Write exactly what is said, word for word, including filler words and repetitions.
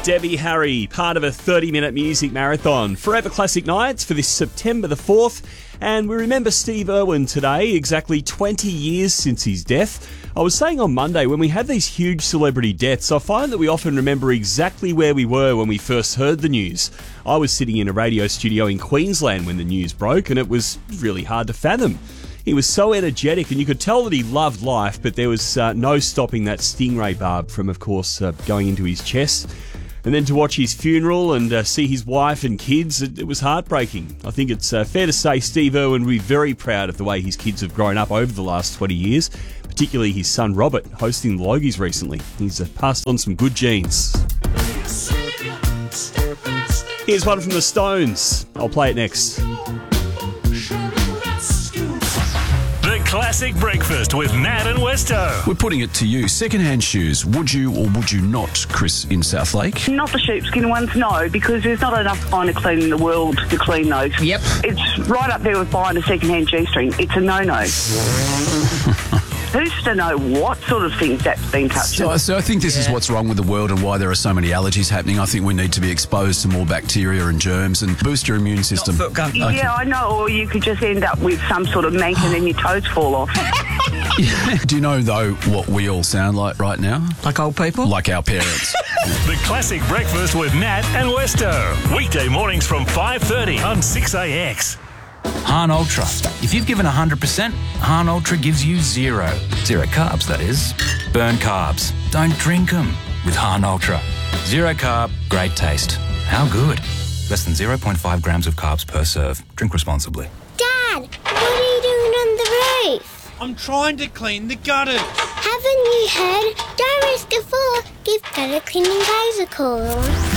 Debbie Harry, part of a thirty-minute music marathon. Forever Classic Nights for this September the fourth. And we remember Steve Irwin today, exactly twenty years since his death. I was saying on Monday, when we have these huge celebrity deaths, I find that we often remember exactly where we were when we first heard the news. I was sitting in a radio studio in Queensland when the news broke, and it was really hard to fathom. He was so energetic, and you could tell that he loved life, but there was uh, no stopping that stingray barb from, of course, uh, going into his chest. And then to watch his funeral and uh, see his wife and kids, it, it was heartbreaking. I think it's uh, fair to say Steve Irwin will be very proud of the way his kids have grown up over the last twenty years, particularly his son Robert, hosting the Logies recently. He's uh, passed on some good genes. Here's one from the Stones. I'll play it next. Classic Breakfast with Nat and Westo. We're putting it to you. Second-hand shoes, would you or would you not, Chris, in Southlake? Not the sheepskin ones, no, because there's not enough finer clean in the world to clean those. Yep. It's right up there with buying a second-hand G-string. It's a no-no. Who's to know what sort of things that's been touched? So, so I think this Yeah. is what's wrong with the world and why there are so many allergies happening. I think we need to be exposed to more bacteria and germs and boost your immune system. foot gum. Okay. Yeah, I know, or you could just end up with some sort of mank and then your toes fall off. Do you know, though, what we all sound like right now? Like old people? Like our parents. The Classic Breakfast with Nat and Westo. Weekday mornings from five thirty on six A X. Han Ultra. If you've given one hundred percent, Han Ultra gives you zero. Zero carbs, that is. Burn carbs. Don't drink them with Han Ultra. Zero carb, great taste. How good? Less than zero point five grams of carbs per serve. Drink responsibly. Dad, what are you doing on the roof? I'm trying to clean the gutters. Haven't you heard? Don't risk a fall. Give gutter cleaning guys a call.